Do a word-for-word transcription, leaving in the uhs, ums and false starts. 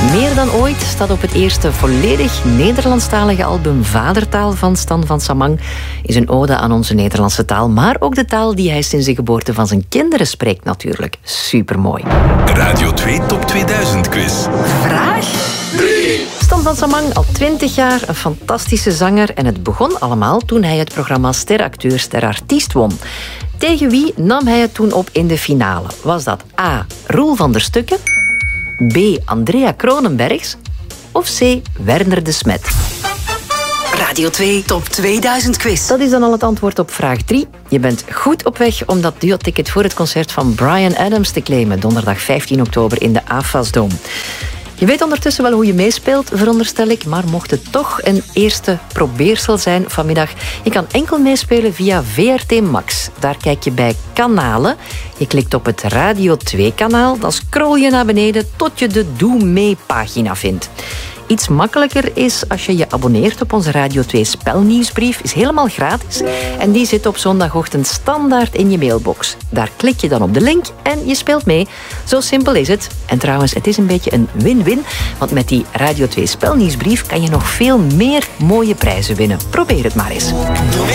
Meer dan ooit staat op het eerste volledig Nederlandstalige album Vadertaal van Stan van Samang. Is een ode aan onze Nederlandse taal, maar ook de taal die hij sinds de geboorte van zijn kinderen spreekt natuurlijk. Supermooi. Radio twee Top tweeduizend quiz. Vraag drie. Stan van Samang, al twintig jaar, een fantastische zanger. En het begon allemaal toen hij het programma Steracteur Sterartiest won. Tegen wie nam hij het toen op in de finale? Was dat A. Roel van der Stukken, B. Andrea Kronenbergs of C. Werner de Smet? Radio twee Top tweeduizend quiz. Dat is dan al het antwoord op vraag drie. Je bent goed op weg om dat duo-ticket voor het concert van Bryan Adams te claimen. Donderdag vijftien oktober in de A F A S-dome. Je weet ondertussen wel hoe je meespeelt, veronderstel ik, maar mocht het toch een eerste probeersel zijn vanmiddag, je kan enkel meespelen via V R T Max. Daar kijk je bij kanalen. Je klikt op het Radio twee kanaal, dan scroll je naar beneden tot je de Doe Mee pagina vindt. Iets makkelijker is als je je abonneert op onze Radio twee spelnieuwsbrief. Is helemaal gratis. En die zit op zondagochtend standaard in je mailbox. Daar klik je dan op de link en je speelt mee. Zo simpel is het. En trouwens, het is een beetje een win-win. Want met die Radio twee spelnieuwsbrief kan je nog veel meer mooie prijzen winnen. Probeer het maar eens.